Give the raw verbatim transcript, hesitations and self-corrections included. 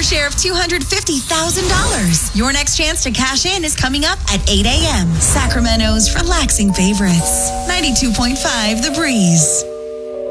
your share of two hundred fifty thousand dollars. Your next chance to cash in is coming up at eight a.m. Sacramento's relaxing favorites. ninety-two point five The Breeze.